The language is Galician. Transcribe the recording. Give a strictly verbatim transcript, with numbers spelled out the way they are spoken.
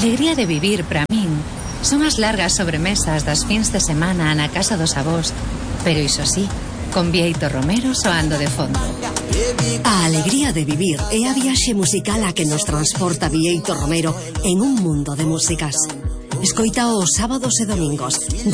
alegría de vivir, para min, son as largas sobremesas das fins de semana na casa dos avós, pero iso sí, con Bieito Romero soando de fondo. A alegría de vivir é a viaxe musical a que nos transporta Bieito Romero en un mundo de músicas. Escoita os sábados e domingos,